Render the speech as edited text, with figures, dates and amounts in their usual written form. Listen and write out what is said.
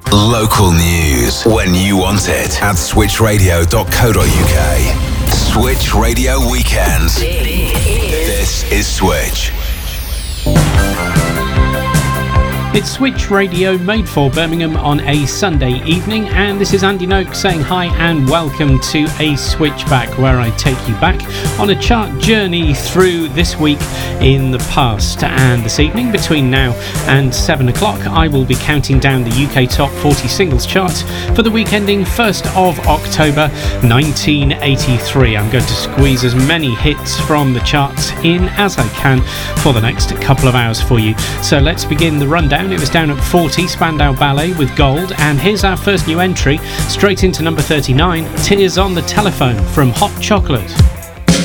Local news when you want it at switchradio.co.uk. Switch Radio Weekends. This is Switch. It's Switch Radio, made for Birmingham on a Sunday evening, and this is Andy Noak saying hi and welcome to a Switchback, where I take you back on a chart journey through this week in the past. And this evening, between now and 7 o'clock, I will be counting down the UK Top 40 Singles chart for the week ending 1st of October 1983. I'm going to squeeze as many hits from the charts in as I can for the next couple of hours for you. So let's begin the rundown. It was down at 40, Spandau Ballet with Gold, and here's our first new entry, straight into number 39, Tears on the Telephone from Hot Chocolate.